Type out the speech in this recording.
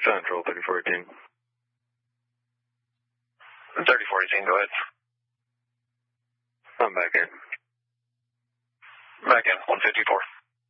Central, 3418. 3418, go ahead. I'm back in. Back in, 154.